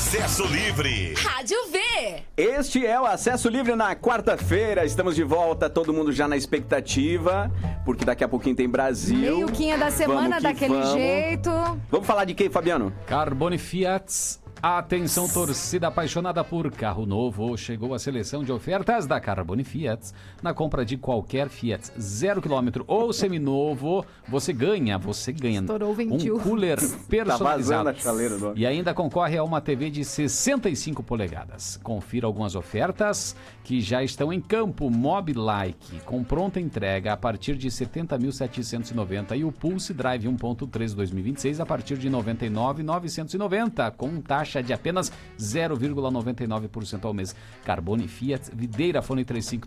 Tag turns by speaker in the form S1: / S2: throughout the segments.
S1: Acesso Livre.
S2: Rádio V.
S3: Este é o Acesso Livre na quarta-feira. Estamos de volta, todo mundo já na expectativa, porque daqui a pouquinho tem Brasil.
S2: Meio-quinha da semana, daquele jeito.
S3: Vamos falar de quem, Fabiano?
S4: Carbone Fiat. Atenção, torcida apaixonada por carro novo. Chegou a seleção de ofertas da Carbone Fiat. Na compra de qualquer Fiat 0 km ou seminovo, você ganha
S2: Estourou, ventiu.
S4: um cooler personalizado.
S3: Tá vazando a chaleira do...
S4: E ainda concorre a uma TV de 65 polegadas. Confira algumas ofertas que já estão em campo. Mobilike, com pronta entrega a partir de 70.790 e o Pulse Drive 1.3 2026 a partir de 99.990, com taxa de apenas 0,99% ao mês. Carbone Fiat, Videira, fone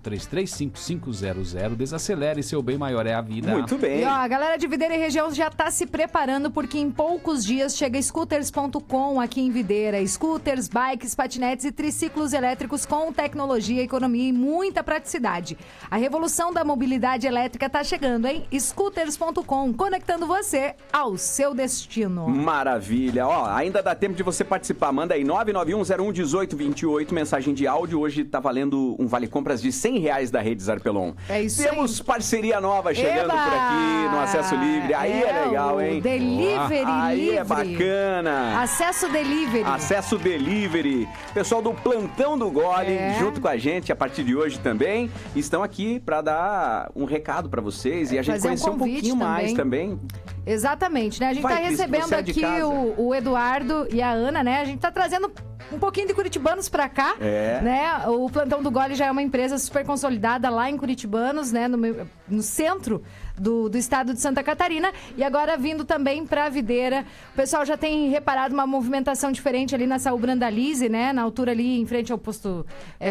S4: 35335500. Desacelere, seu bem maior é a vida.
S3: Muito bem.
S2: E ó, a galera de Videira e região já tá se preparando porque em poucos dias chega scooters.com aqui em Videira. Scooters, bikes, patinetes e triciclos elétricos com tecnologia, economia e muita praticidade. A revolução da mobilidade elétrica tá chegando, hein? Scooters.com, conectando você ao seu destino.
S3: Maravilha. Ó, ainda dá tempo de você participar. Manda aí 991011828, mensagem de áudio. Hoje tá valendo um vale-compras de R$100 da Rede Zarpelon.
S2: É isso aí.
S3: Temos parceria nova chegando
S2: Eba!
S3: por aqui no Acesso Livre. Aí é legal, hein?
S2: Delivery
S3: Aí
S2: livre.
S3: é bacana.
S2: Acesso Delivery.
S3: Acesso Delivery. Pessoal do Plantão do Gole,
S2: É.
S3: junto com a gente a partir de hoje também, estão aqui para dar um recado para vocês e a gente
S2: fazer um
S3: conhecer um
S2: convite
S3: pouquinho mais também.
S2: Exatamente, né? A gente
S3: Vai,
S2: tá
S3: Cris,
S2: recebendo
S3: você é de
S2: aqui
S3: casa.
S2: o Eduardo e a Ana, né? A gente tá trazendo um pouquinho de curitibanos pra cá,
S3: É.
S2: né? O Plantão do Gole já é uma empresa super consolidada lá em Curitibanos, né? No centro do estado de Santa Catarina. E agora vindo também pra Videira. O pessoal já tem reparado uma diferente ali na Saúl Brandalize, né? Na altura ali em frente ao posto...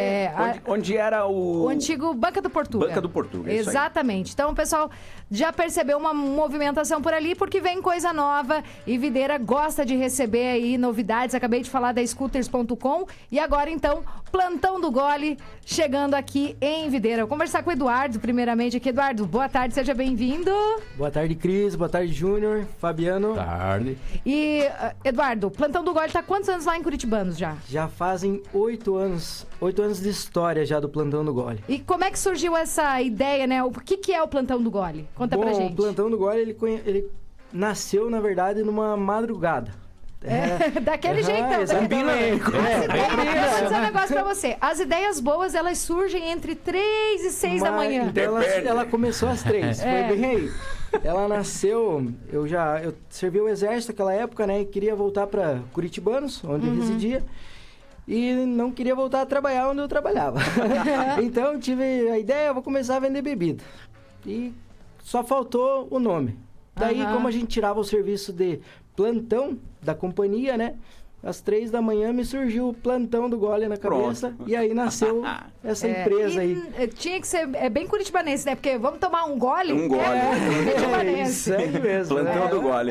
S3: Onde era
S2: o antigo Banca do Portuga.
S3: Banca do Portuga, isso aí.
S2: Exatamente. Então o pessoal já percebeu uma movimentação por ali, porque vem coisa nova e Videira gosta de receber aí novidades. Acabei de falar da scooters.com e agora então, Plantão do Gole chegando aqui em Videira. Vou conversar com o Eduardo primeiramente aqui. Eduardo, boa tarde, seja bem-vindo.
S5: Boa tarde, Cris. Boa tarde, Júnior. Fabiano.
S4: Tarde.
S2: E, Eduardo, Plantão do Gole tá há quantos anos lá em Curitibanos já?
S5: Já fazem 8 anos. 8 anos de história já do Plantão do Gole.
S2: E como é que surgiu essa ideia, né? O que é o Plantão do Gole? Conta pra gente.
S5: O Plantão do Gole, ele nasceu, na verdade, numa madrugada.
S2: Daquele jeitão.
S5: Exatamente.
S2: Deixa eu dizer um negócio pra você. As ideias boas, elas surgem entre 3 e 6 da manhã.
S5: Então ela começou às 3. Foi bem aí. Ela nasceu... Eu servi o exército naquela época, né? E queria voltar pra Curitibanos, onde eu residia. E não queria voltar a trabalhar onde eu trabalhava. Então tive a ideia, vou começar a vender bebida. E só faltou o nome. Daí, como a gente tirava o serviço de plantão da companhia, né? Às 3 da manhã me surgiu o Plantão do Gole na cabeça. E aí nasceu essa empresa aí.
S2: Tinha que ser bem curitibanense, né? Porque vamos tomar um gole?
S3: Um gole.
S2: Curitibanense.
S5: Isso aí mesmo.
S3: Plantão do Gole.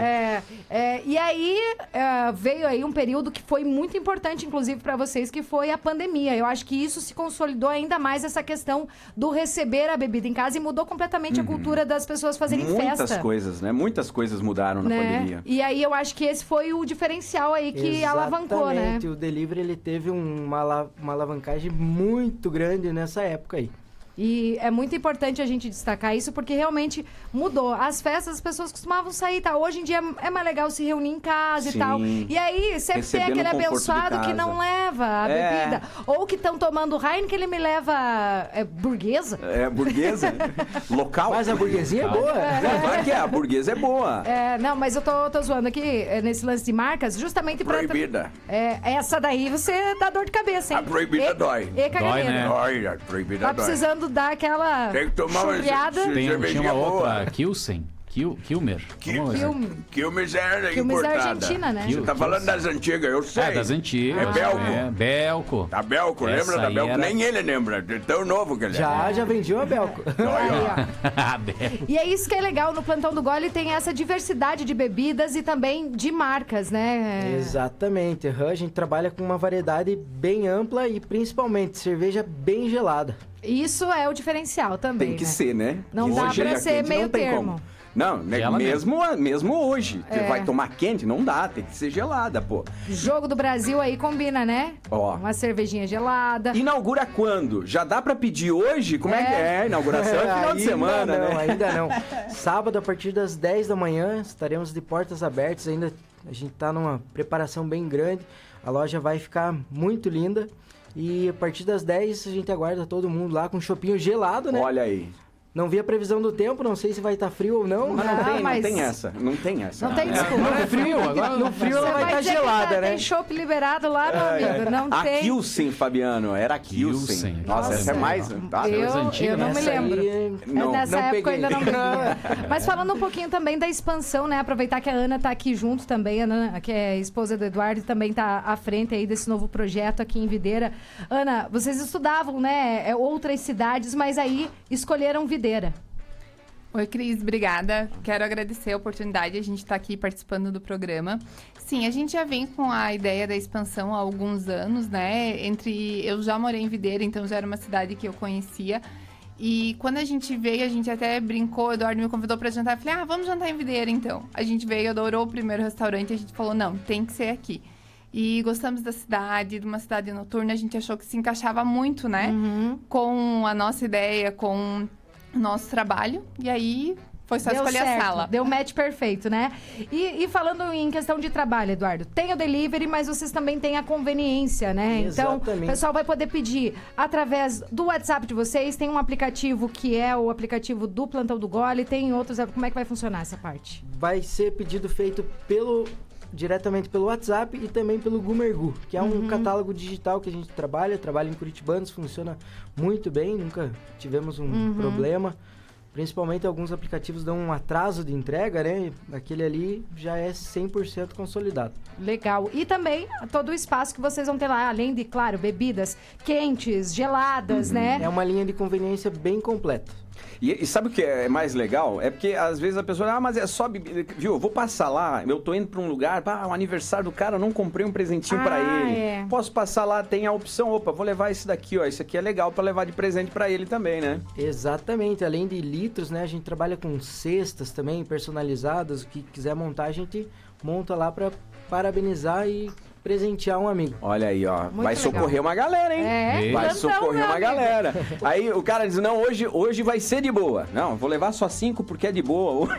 S2: E aí veio aí um período que foi muito importante, inclusive, para vocês, que foi a pandemia. Eu acho que isso se consolidou ainda mais, essa questão do receber a bebida em casa, e mudou completamente a cultura das pessoas fazerem festa.
S3: Muitas coisas, né? Muitas coisas mudaram na pandemia.
S2: E aí eu acho que esse foi o diferencial aí que alavancou, né?
S5: Exatamente. O delivery, ele teve uma alavancagem muito grande nessa época aí.
S2: E é muito importante a gente destacar isso, porque realmente mudou. As festas, as pessoas costumavam sair, tá? Hoje em dia é mais legal se reunir em casa.
S3: Sim.
S2: E tal. E aí sempre tem aquele abençoado que não leva a bebida. Ou que estão tomando Heineken, ele me leva burguesa.
S3: Burguesa. Local.
S5: Mas a burguesia é boa.
S3: Claro que a burguesa é boa.
S2: Não, mas eu tô zoando aqui nesse lance de marcas, justamente pra...
S1: Proibida.
S2: Essa daí você dá dor de cabeça, hein?
S1: A proibida dói.
S2: E caganeira.
S4: Dói, né?
S1: Dói, a proibida
S2: Tá
S1: dói.
S2: precisando dar aquela
S1: Tem que tomar uma
S2: churriada.
S4: Tinha uma
S1: cervejinha
S4: outra,
S1: boa.
S4: Kilsen. Kilmer.
S1: Quilmes é
S2: Quilmes é
S1: importada.
S2: Argentina, né?
S1: Você tá falando das antigas, eu sei.
S4: É, das antigas.
S1: É Belco.
S4: Belco.
S1: Da Belco,
S4: Essa
S1: lembra da
S4: aí
S1: Belco?
S4: era-
S1: Nem ele lembra, de tão novo que ele é.
S5: Já vendiu a Belco.
S1: Olha, ó.
S4: Belco.
S2: E é isso que é legal, no Plantão do Gole tem essa diversidade de bebidas e também de marcas, né?
S5: Exatamente. A gente trabalha com uma variedade bem ampla e principalmente cerveja bem gelada.
S2: Isso é o diferencial também,
S3: Tem que
S2: né?
S3: ser, né?
S2: Não dá
S3: Cerveja
S2: pra ser
S3: quente
S2: meio
S3: não tem
S2: termo.
S3: como. Não, né,
S4: Gela
S3: mesmo hoje.
S2: É.
S3: Vai tomar quente? Não dá, tem que ser gelada, pô.
S2: Jogo do Brasil aí combina, né?
S3: Ó.
S2: Uma cervejinha gelada.
S3: Inaugura quando? Já dá pra pedir hoje? Como é que é? Inauguração é final de
S5: Ainda
S3: semana,
S5: não,
S3: né?
S5: Ainda não. Sábado, a partir das 10 da manhã, estaremos de portas abertas. Ainda a gente tá numa preparação bem grande. A loja vai ficar muito linda. E a partir das 10 a gente aguarda todo mundo lá com chopinho gelado, né?
S3: Olha aí.
S5: Não vi a previsão do tempo, não sei se vai estar frio ou não.
S3: Mas
S2: Não,
S3: não tem,
S2: mas-
S3: não tem essa. Não tem essa.
S2: Não tem desculpa.
S4: Agora é frio, agora
S5: No frio ela
S2: Você
S5: vai estar
S2: dizer que
S5: gelada, né?
S2: Tem chopp liberado lá, meu amigo. Não
S3: A
S2: tem.
S3: Kilsen, Fabiano. Era a Kilsen.
S4: Kilsen.
S3: Nossa,
S2: Nossa.
S3: essa é mais... Tá,
S4: coisa antiga,
S2: Eu não
S4: né?
S2: me
S5: Essa
S2: lembro.
S5: aí,
S3: Não,
S2: Nessa
S5: não
S2: época eu
S5: peguei.
S2: ainda não bebi. Mas falando um pouquinho também da expansão, né? Aproveitar que a Ana tá aqui junto também, a Ana, que é esposa do Eduardo, também tá à frente aí desse novo projeto aqui em Videira. Ana, vocês estudavam, né? Outras cidades, mas aí escolheram Videira.
S6: Oi, Cris, obrigada. Quero agradecer a oportunidade de a gente estar aqui participando do programa. Sim, a gente já vem com a ideia da expansão há alguns anos, né? Eu já morei em Videira, então já era uma cidade que eu conhecia. E quando a gente veio, a gente até brincou, o Eduardo me convidou para jantar. Eu falei, vamos jantar em Videira, então. A gente veio, adorou o primeiro restaurante, a gente falou, não, tem que ser aqui. E gostamos da cidade, de uma cidade noturna, a gente achou que se encaixava muito, né? Com a nossa ideia, com o nosso trabalho. E aí, foi só escolher a sala.
S2: Deu match perfeito, né? E falando em questão de trabalho, Eduardo, tem o delivery, mas vocês também têm a conveniência, né? Então,
S5: Exatamente.
S2: o pessoal vai poder pedir através do WhatsApp de vocês. Tem um aplicativo que é o aplicativo do Plantão do Gole, tem outros. Como é que vai funcionar essa parte?
S5: vai ser pedido feito diretamente pelo WhatsApp e também pelo Gumergu, que é um catálogo digital que a gente trabalha em Curitibanos, funciona muito bem, nunca tivemos um problema. Principalmente alguns aplicativos dão um atraso de entrega, né? Aquele ali já é 100% consolidado.
S2: Legal. E também todo o espaço que vocês vão ter lá, além de, claro, bebidas quentes, geladas, né?
S5: É uma linha de conveniência bem completa.
S3: E sabe o que é mais legal? É porque às vezes a pessoa, mas é só bebida. Viu, eu vou passar lá, eu tô indo pra um lugar, o aniversário do cara, eu não comprei um presentinho pra ele.
S2: É.
S3: Posso passar lá, tem a opção, vou levar esse daqui, ó, esse aqui é legal pra levar de presente pra ele também, né?
S5: Exatamente, além de litros, né? A gente trabalha com cestas também personalizadas, o que quiser montar, a gente monta lá pra parabenizar e presentear um amigo.
S3: Olha aí, ó, vai
S2: legal.
S3: socorrer uma galera, hein?
S2: É,
S3: Vai
S2: plantão,
S3: socorrer
S2: meu
S3: uma
S2: amigo.
S3: galera. Aí o cara diz, não, hoje vai ser de boa. Não, vou levar só 5 porque é de boa.